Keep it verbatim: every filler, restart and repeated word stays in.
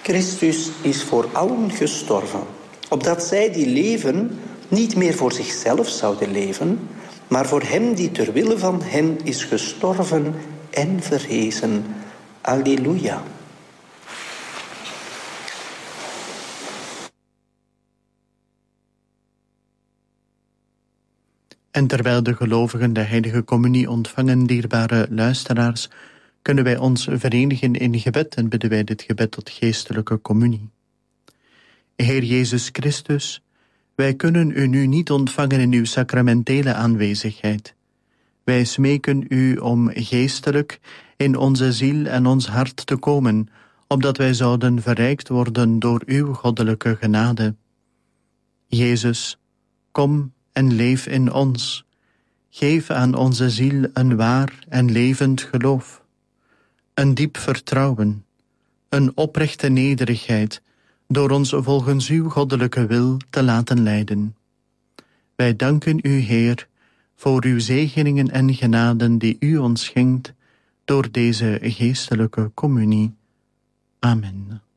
Christus is voor allen gestorven, opdat zij die leven niet meer voor zichzelf zouden leven, maar voor hem die ter wille van hen is gestorven en verrezen. Alleluia. En terwijl de gelovigen de heilige communie ontvangen, dierbare luisteraars, kunnen wij ons verenigen in gebed en bidden wij dit gebed tot geestelijke communie. Heer Jezus Christus, wij kunnen u nu niet ontvangen in uw sacramentele aanwezigheid. Wij smeken u om geestelijk in onze ziel en ons hart te komen, opdat wij zouden verrijkt worden door uw goddelijke genade. Jezus, kom en leef in ons. Geef aan onze ziel een waar en levend geloof, een diep vertrouwen, een oprechte nederigheid, door ons volgens uw goddelijke wil te laten leiden. Wij danken u, Heer, voor uw zegeningen en genaden die u ons schenkt door deze geestelijke communie. Amen.